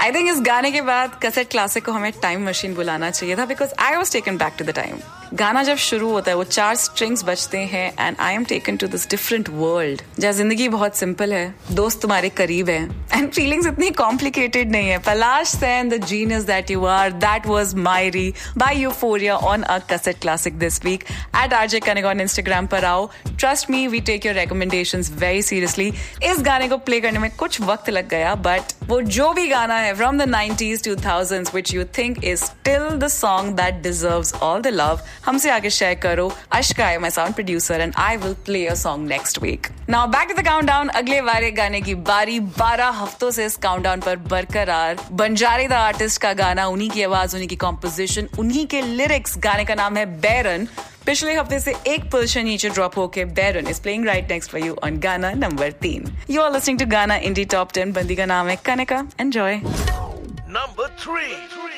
I think इस गाने के बाद कैसेट क्लासिक को हमें टाइम मशीन बुलाना चाहिए था, because I was taken back to the time. गाना जब शुरू होता है वो 4 स्ट्रिंग्स बजते हैं and I am taken to this different world जहाँ जिंदगी बहुत सिंपल है, दोस्त तुम्हारे करीब है एंड फीलिंग्स इतनी कॉम्प्लिकेटेड नहीं है. पलाश Sen, the genius that you are, that was मायरी bye euphoria on a cassette classic this week. Eight RJ Kanik on Instagram पर आओ. Trust me, we take your recommendations very seriously. इस गाने को play करने में कुछ वक्त लग गया, बट वो जो भी गाना है from the 90s 2000s which you think is still the song that deserves all the love, हमसे आगे शेयर करो. अश्का है my sound producer and I will play a song next week. Now back to the countdown. अगले वाले गाने की बारी 12 हफ्तों से इस काउंटडाउन पर बरकरार. बंजारे द आर्टिस्ट का गाना, उन्हीं की आवाज, उन्हीं की कॉम्पोजिशन, उन्हीं के लिरिक्स. गाने का नाम है बैरन. पिछले हफ्ते से एक पोजीशन नीचे ड्रॉप होके बैरन is playing right next for you on गाना number 3. You are listening to गाना इंडी टॉप 10. बंदी का नाम है कनिका. एंजॉय. Number 3.